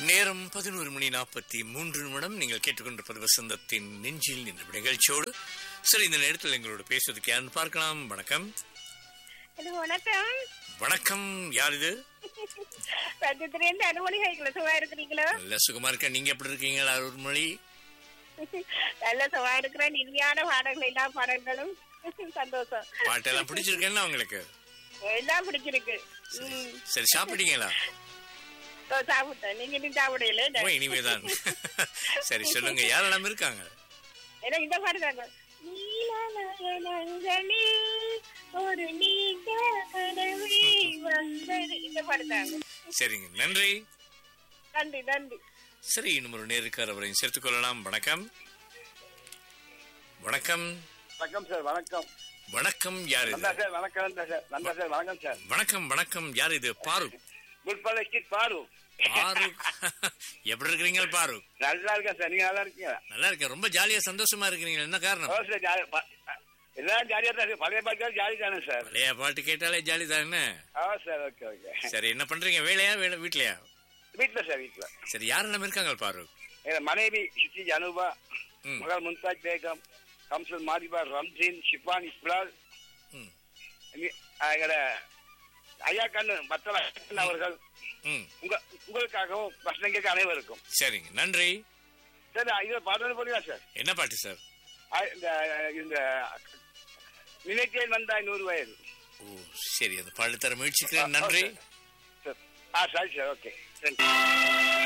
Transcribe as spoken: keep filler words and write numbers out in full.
நேரம் பதினோரு மணி நாற்பத்தி மூன்று நிமிடம். நீங்கள் கேட்டுக்கொண்டிருப்பது வசந்தத்தின் நெஞ்சில் நின்ற நிகழ்ச்சியோடு. சரி, இந்த நேரத்தில் எங்களோட பேசுவதற்கு யாருன்னு பார்க்கலாம். வணக்கம். வணக்கம். வணக்கம். யார் இது? சுகமா இருக்கிறீங்களா? நல்ல சுகமா இருக்க. நீங்க எப்படி இருக்கீங்க? அருள்மொழி நல்ல சுகமா இருக்கிறேன். இனிமையான பாடல்கள், எல்லா பாடல்களும் சந்தோஷம். பாட்டெல்லாம் பிடிச்சிருக்கேன்னா உங்களுக்கு? எல்லாம் பிடிச்சிருக்கு. சரி, சாப்பிட்டீங்களா? சாப்பிட்டேன். நீங்க இன்னும் சாப்பிடல? இனிமேதான். சரி, சொல்லுங்க, யாரெல்லாம் இருக்காங்க? எனக்கு இந்த பாட்டு தாங்க. ஒரு நீங்க வந்தது, இந்த பாட்டு தாங்க. சரிங்க, நன்றி. நன்றி நன்றி. சரி, இன்னும் ஒரு நேருக்கார், அவரையும் சேர்த்துக் கொள்ளலாம். வணக்கம். வணக்கம். வணக்கம் சார். வணக்கம். வணக்கம். யார் இது? சார் வணக்கம் சார். நந்தா சார் வணக்கம் சார். வணக்கம். வணக்கம். யார் இது? பாருக். பாருக். பாருக், எப்படி இருக்கிறீங்க பாருக்? நல்லா இருக்கேன் சார். நீங்க நல்லா இருக்கீங்க? நல்லா இருக்கேன். ரொம்ப ஜாலியா சந்தோஷமா இருக்கிறீங்க. என்ன காரணம்? எல்லாரும் ஜாலியா தான். பழைய பாட்டு ஜாலி தானே சார்? பழைய பாட்டு கேட்டாலே ஜாலி தானே? சார். Okay okay. சரி, என்ன பண்றீங்க? வேலையா வீட்லயா? வீட்டுல சார். வீட்டுல. சரி, யாரெல்லாம் இருக்காங்க பாருக்? மனைவி சித்தி அனுபா, மகள் மும்தாஜ் பேகம், கம்சல் மாரிபா, ரம்ஜீன், ஷிஃபான், இஸ்லால், எங்களோட ஐயா கண்ணு மத்தள அவர்கள், உங்களுக்காகவும் வசனங்களுக்கு அனைவருக்கும். சரிங்க, நன்றி. சார், இதை பாட்டு போடுங்களா சார்? என்ன பாட்டு சார்? இந்த நினைத்தேன் வந்தாய் நூறு வயது. ஓ, சரி, அந்த பாட்டு தர முயற்சிக்கிறேன். நன்றி. ஆ, சரி சார். ஓகே.